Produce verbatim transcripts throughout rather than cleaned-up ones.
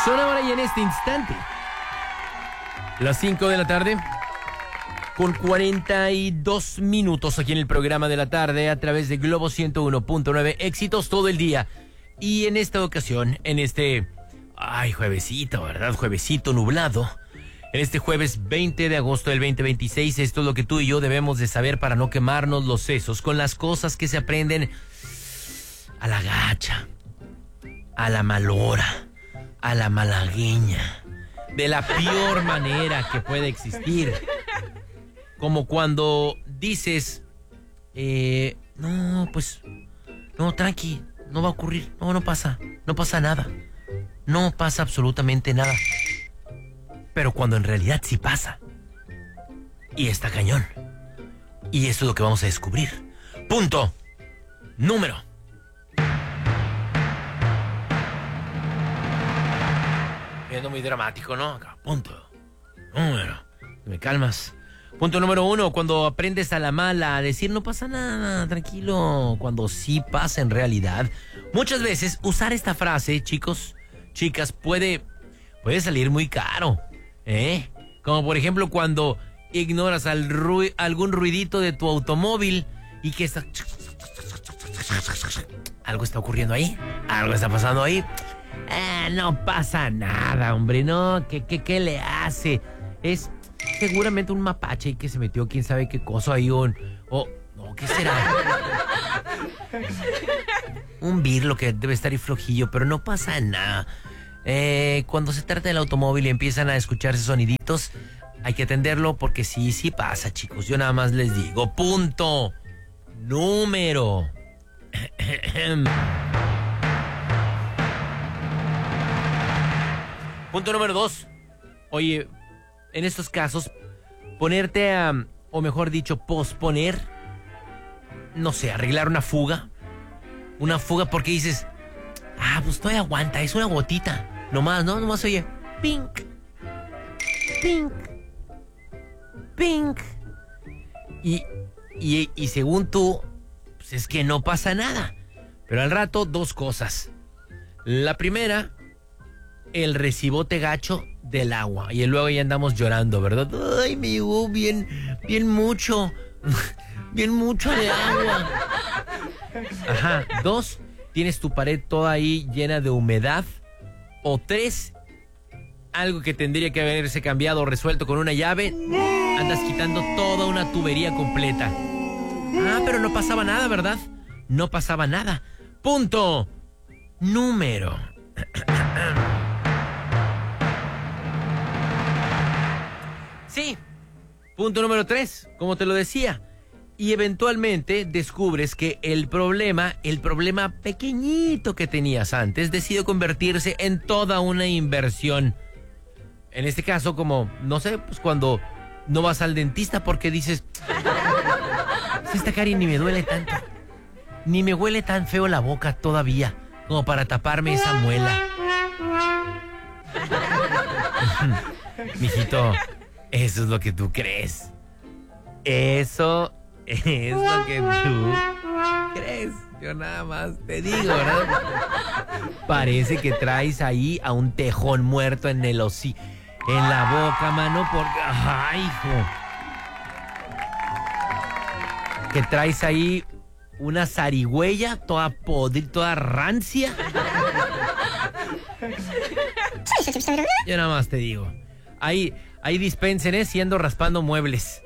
Son ahora y en este instante las cinco de la tarde con cuarenta y dos minutos aquí en el programa de la tarde a través de Globo ciento uno punto nueve, éxitos todo el día. Y en esta ocasión, en este, ay, juevesito, ¿verdad? Juevesito nublado. En este jueves veinte de agosto del veinte veintiséis, esto es lo que tú y yo debemos de saber para no quemarnos los sesos con las cosas que se aprenden a la gacha, a la malora, a la malagueña, de la peor manera que puede existir. Como cuando dices, eh, no, pues, no, tranqui, no va a ocurrir, no, no pasa, no pasa nada, no pasa absolutamente nada. Pero cuando en realidad sí pasa. Y está cañón. Y esto es lo que vamos a descubrir. Punto número. Viendo muy dramático, ¿no? Acá, punto número. ¿Me calmas? Punto número uno, cuando aprendes a la mala a decir no pasa nada, tranquilo, cuando sí pasa en realidad. Muchas veces usar esta frase, chicos, chicas, puede, puede salir muy caro, ¿eh? Como por ejemplo cuando ignoras al ru- algún ruidito de tu automóvil y que está... ¿Algo está ocurriendo ahí? ¿Algo está pasando ahí? Eh, no pasa nada, hombre, no, ¿qué, qué, qué le hace? Es... seguramente un mapache que se metió quién sabe qué cosa ahí, un... o no, ¿qué será? Un birlo que debe estar ahí flojillo, pero no pasa nada. Eh, cuando se trata del automóvil y empiezan a escucharse soniditos, hay que atenderlo porque sí, sí pasa, chicos. Yo nada más les digo, punto número. Punto número dos. Oye, en estos casos, ponerte a, o mejor dicho, posponer, no sé, arreglar una fuga. Una fuga porque dices, ah, pues todavía aguanta, es una gotita. Nomás, ¿no? Nomás oye, pink, pink, pink. Y, y, y según tú, pues es que no pasa nada. Pero al rato, dos cosas. La primera, el recibote gacho del agua. Y luego ya andamos llorando, ¿verdad? Ay, me llegó bien, bien mucho. Bien mucho de agua. Ajá. Dos, tienes tu pared toda ahí llena de humedad. O tres, algo que tendría que haberse cambiado o resuelto con una llave. Andas quitando toda una tubería completa. Ah, pero no pasaba nada, ¿verdad? No pasaba nada. Punto número. Sí, punto número tres, como te lo decía. Y eventualmente descubres que el problema, el problema pequeñito que tenías antes, decide convertirse en toda una inversión. En este caso, como, no sé, pues cuando no vas al dentista porque dices, si esta carie ni me duele tanto, ni me huele tan feo la boca todavía, como para taparme esa muela. Mijito, eso es lo que tú crees. Eso es lo que tú crees. Yo nada más te digo, ¿verdad? Parece que traes ahí a un tejón muerto en el hocico, en la boca, mano, porque... ¡Ay, hijo! Que traes ahí una zarigüeya toda podrida, toda rancia. Yo nada más te digo. Ahí, ahí dispénsenes siendo raspando muebles.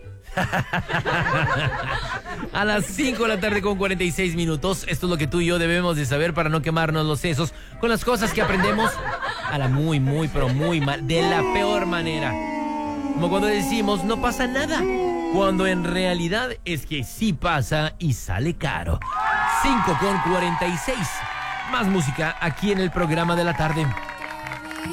A las cinco de la tarde con cuarenta y seis minutos. Esto es lo que tú y yo debemos de saber para no quemarnos los sesos con las cosas que aprendemos a la muy, muy, pero muy mal, de la peor manera. Como cuando decimos no pasa nada, cuando en realidad es que sí pasa y sale caro. Cinco con cuarenta y seis. Más música aquí en el programa de la tarde.